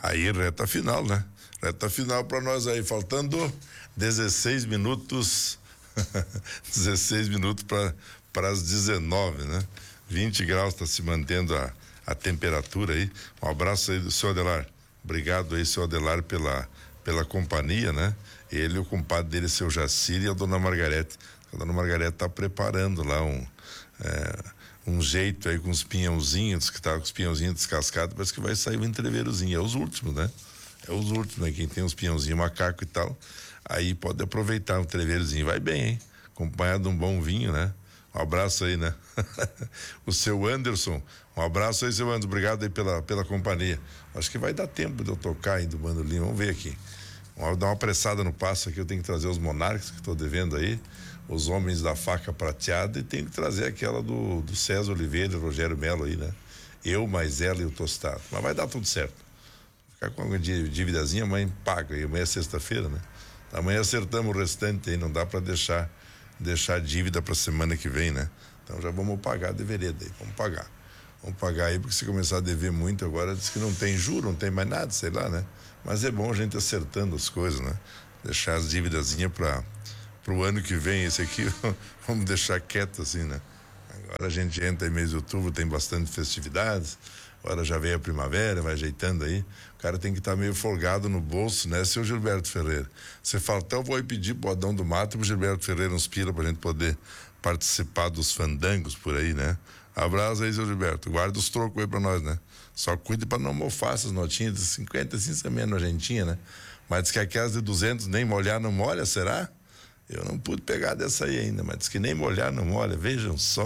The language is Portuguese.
Aí, reta final, né? Reta final para nós aí, faltando 16 minutos, 16 minutos para as 19, né? 20 graus está se mantendo a temperatura aí. Um abraço aí do seu Adelar. Obrigado aí, seu Adelar, pela companhia, né? Ele, o compadre dele, seu Jacir, e a dona Margarete. A dona Margarete tá preparando lá um jeito aí com os pinhãozinhos, que tá com os pinhãozinhos descascados, parece que vai sair um entreveirozinho. É os últimos, né? É os últimos, né? Quem tem os pinhãozinhos, macaco e tal, aí pode aproveitar um entreveirozinho. Vai bem, hein? Acompanhado de um bom vinho, né? Um abraço aí, né? O seu Anderson, um abraço aí, seu Anderson, obrigado aí pela companhia. Acho que vai dar tempo de eu tocar aí do bandolim, vamos ver aqui. Vamos dar uma apressada no passo aqui, eu tenho que trazer os monarcas que estou devendo aí, os homens da faca prateada, e tenho que trazer aquela do César Oliveira e Rogério Melo aí, né? Eu, mais ela e o Tostado. Mas vai dar tudo certo. Ficar com uma dívidazinha, amanhã paga, e amanhã é sexta-feira, né? Amanhã acertamos o restante aí, não dá para deixar dívida para semana que vem, né? Então já vamos pagar de vereda aí, vamos pagar aí, porque se começar a dever muito agora, diz que não tem juro, não tem mais nada, sei lá, né? Mas é bom a gente acertando as coisas, né? Deixar as dívidazinhas para o ano que vem. Esse aqui vamos deixar quieto assim, né? Agora a gente entra em mês de outubro, tem bastante festividades, agora já veio a primavera, vai ajeitando aí. O cara tem que estar meio folgado no bolso, né, seu Gilberto Ferreira? Você fala, então eu vou pedir pro Adão do Mato e pro Gilberto Ferreira uns pila pra gente poder participar dos fandangos por aí, né? Abraço aí, seu Gilberto. Guarda os trocos aí pra nós, né? Só cuide pra não mofar essas notinhas de 50, assim, você é menos nojentinha, né? Mas diz que aquelas de 200 nem molhar não molha, será? Eu não pude pegar dessa aí ainda, mas diz que nem molhar não molha, vejam só.